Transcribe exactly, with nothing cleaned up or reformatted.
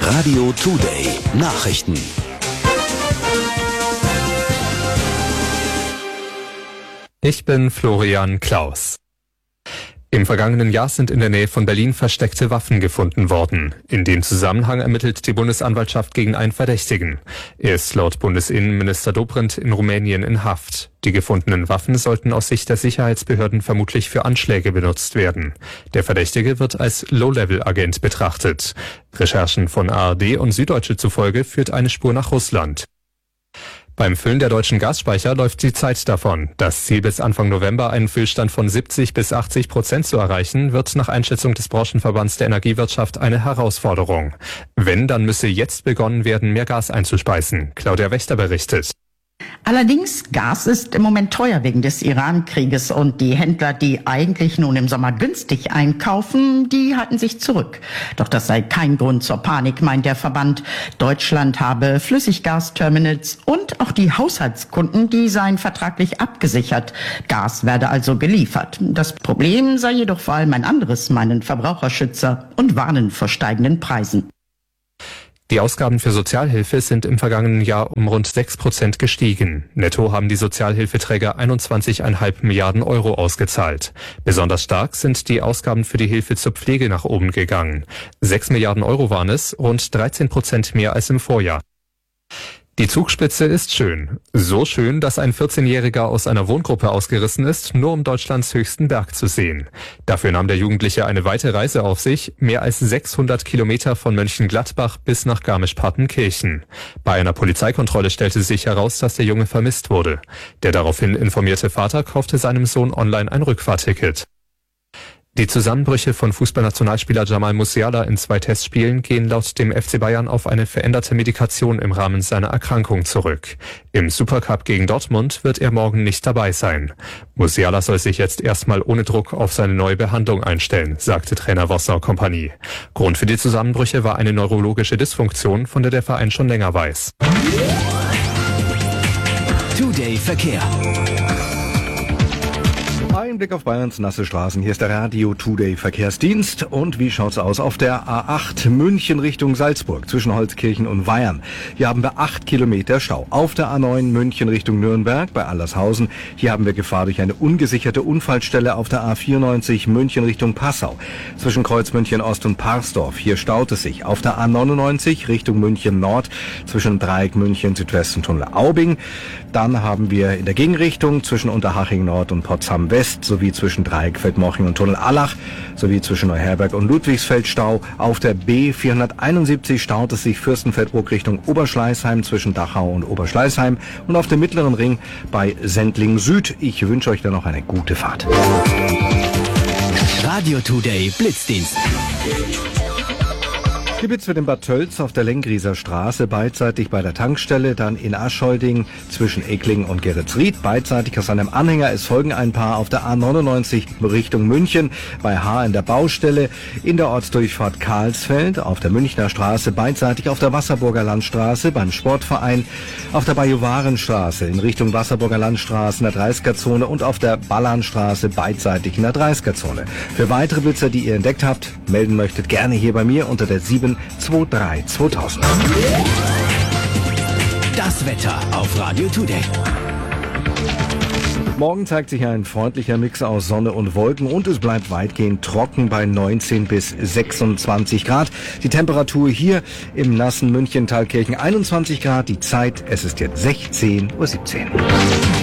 Radio Today Nachrichten. Ich bin Florian Klaus. Im vergangenen Jahr sind in der Nähe von Berlin versteckte Waffen gefunden worden. In dem Zusammenhang ermittelt die Bundesanwaltschaft gegen einen Verdächtigen. Er ist laut Bundesinnenminister Dobrindt in Rumänien in Haft. Die gefundenen Waffen sollten aus Sicht der Sicherheitsbehörden vermutlich für Anschläge benutzt werden. Der Verdächtige wird als Low-Level-Agent betrachtet. Recherchen von A R D und Süddeutsche zufolge führt eine Spur nach Russland. Beim Füllen der deutschen Gasspeicher läuft die Zeit davon. Das Ziel, bis Anfang November einen Füllstand von siebzig bis achtzig Prozent zu erreichen, wird nach Einschätzung des Branchenverbands der Energiewirtschaft eine Herausforderung. Wenn, dann müsse jetzt begonnen werden, mehr Gas einzuspeisen. Claudia Wächter berichtet. Allerdings, Gas ist im Moment teuer wegen des Iran-Krieges und die Händler, die eigentlich nun im Sommer günstig einkaufen, die halten sich zurück. Doch das sei kein Grund zur Panik, meint der Verband. Deutschland habe Flüssiggasterminals und auch die Haushaltskunden, die seien vertraglich abgesichert. Gas werde also geliefert. Das Problem sei jedoch vor allem ein anderes, meinen Verbraucherschützer und warnen vor steigenden Preisen. Die Ausgaben für Sozialhilfe sind im vergangenen Jahr um rund sechs Prozent gestiegen. Netto haben die Sozialhilfeträger einundzwanzig Komma fünf Milliarden Euro ausgezahlt. Besonders stark sind die Ausgaben für die Hilfe zur Pflege nach oben gegangen. sechs Milliarden Euro waren es, rund dreizehn Prozent mehr als im Vorjahr. Die Zugspitze ist schön. So schön, dass ein vierzehnjähriger aus einer Wohngruppe ausgerissen ist, nur um Deutschlands höchsten Berg zu sehen. Dafür nahm der Jugendliche eine weite Reise auf sich, mehr als sechshundert Kilometer von Mönchengladbach bis nach Garmisch-Partenkirchen. Bei einer Polizeikontrolle stellte sich heraus, dass der Junge vermisst wurde. Der daraufhin informierte Vater kaufte seinem Sohn online ein Rückfahrticket. Die Zusammenbrüche von Fußballnationalspieler Jamal Musiala in zwei Testspielen gehen laut dem F C Bayern auf eine veränderte Medikation im Rahmen seiner Erkrankung zurück. Im Supercup gegen Dortmund wird er morgen nicht dabei sein. Musiala soll sich jetzt erstmal ohne Druck auf seine neue Behandlung einstellen, sagte Trainer Vossau Kompanie. Grund für die Zusammenbrüche war eine neurologische Dysfunktion, von der der Verein schon länger weiß. Today Verkehr. Ein Blick auf Bayerns nasse Straßen. Hier ist der Radio Today Verkehrsdienst. Und wie schaut's aus? Auf der A acht München Richtung Salzburg zwischen Holzkirchen und Weyern. Hier haben wir acht Kilometer Stau. Auf der A neun München Richtung Nürnberg bei Allershausen. Hier haben wir Gefahr durch eine ungesicherte Unfallstelle auf der A vierundneunzig München Richtung Passau. Zwischen Kreuz München Ost und Parsdorf. Hier staut es sich. Auf der A neunundneunzig Richtung München Nord zwischen Dreieck München Südwest und Tunnel Aubing. Dann haben wir in der Gegenrichtung zwischen Unterhaching Nord und Potsdam West sowie zwischen Dreieck Feldmoching und Tunnel Allach sowie zwischen Neuherberg und Ludwigsfeld Stau. Auf der B vierhunderteinundsiebzig staut es sich Fürstenfeldbruck Richtung Oberschleißheim zwischen Dachau und Oberschleißheim und auf dem Mittleren Ring bei Sendling Süd. Ich wünsche euch dann noch eine gute Fahrt. Radio Today Blitzdienst. Die Blitz wird in Bad Tölz auf der Lengrieser Straße beidseitig bei der Tankstelle, dann in Aschholding zwischen Eckling und Geretsried. Beidseitig aus einem Anhänger. Es folgen ein paar auf der A neunundneunzig Richtung München, bei Haar in der Baustelle, in der Ortsdurchfahrt Karlsfeld, auf der Münchner Straße beidseitig auf der Wasserburger Landstraße beim Sportverein, auf der Bajuwarenstraße in Richtung Wasserburger Landstraße in der dreißiger-Zone und auf der Ballernstraße beidseitig in der dreißiger-Zone. Für weitere Blitzer, die ihr entdeckt habt, melden möchtet, gerne hier bei mir unter der sieben zwei drei zweitausend. Das Wetter auf Radio Today. Morgen zeigt sich ein freundlicher Mix aus Sonne und Wolken und es bleibt weitgehend trocken bei neunzehn bis sechsundzwanzig Grad. Die Temperatur hier im nassen München Thalkirchen einundzwanzig Grad. Die Zeit, es ist jetzt sechzehn Uhr siebzehn.